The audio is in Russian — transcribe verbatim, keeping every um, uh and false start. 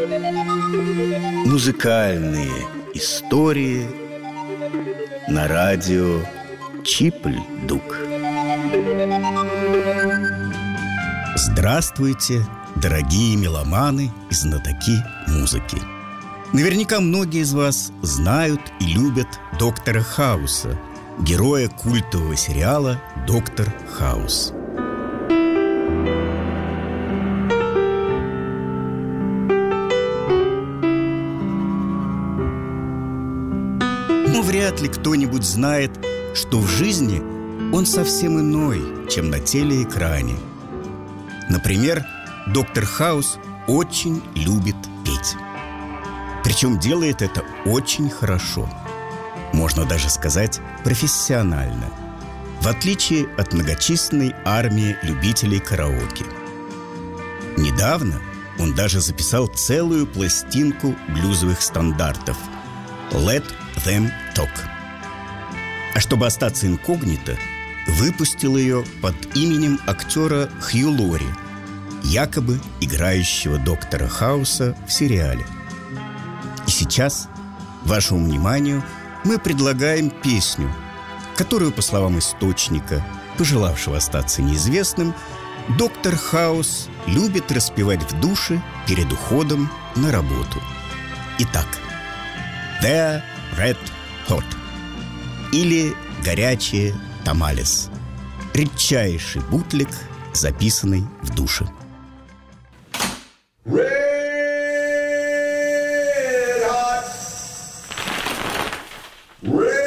Музыкальные истории на радио Чипль-Дук. Здравствуйте, дорогие меломаны и знатоки музыки. Наверняка многие из вас знают и любят доктора Хауса, героя культового сериала «Доктор Хаус». Но вряд ли кто-нибудь знает, что в жизни он совсем иной, чем на телеэкране. Например, доктор Хаус очень любит петь. Причем делает это очень хорошо. Можно даже сказать, профессионально. В отличие от многочисленной армии любителей караоке. Недавно он даже записал целую пластинку блюзовых стандартов «Let them talk». А чтобы остаться инкогнито, выпустил ее под именем актера Хью Лори, якобы играющего доктора Хауса в сериале. И сейчас вашему вниманию мы предлагаем песню, которую, по словам источника, пожелавшего остаться неизвестным, доктор Хаус любит распевать в душе перед уходом на работу. Итак, «They're Red Hot» или «Горячие тамалес» — редчайший бутлег, записанный в душе. Red hot. Red